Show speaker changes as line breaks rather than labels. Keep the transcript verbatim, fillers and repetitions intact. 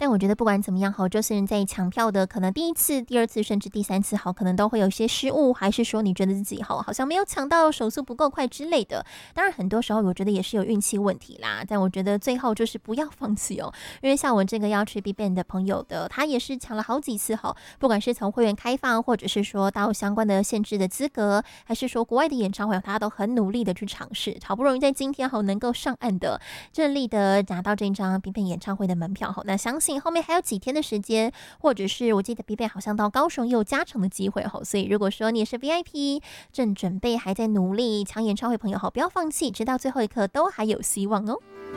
但我觉得不管怎么样好，周星人在抢票的可能第一次、第二次甚至第三次好，可能都会有一些失误，还是说你觉得自己好好像没有抢到，手速不够快之类的。当然很多时候我觉得也是有运气问题啦，但我觉得最后就是不要放弃哦，因为像我这个要去 BigBang 的朋友的，他也是抢了好几次哈，不管是从会员开放，或者是说到相关的限制的资格，还是说国外的演唱会，他都很努力的去尝试，好不容易在今天好能够上岸的，顺利的拿到这张 BigBang 演唱会的门票。好，那相信后面还有几天的时间，或者是我记得 BigBang 好像到高雄也有加场的机会。好，所以如果说你也是 V I P， 正准备还在努力抢演唱会朋友，好，不要放弃，直到最后一刻都还有希望哦。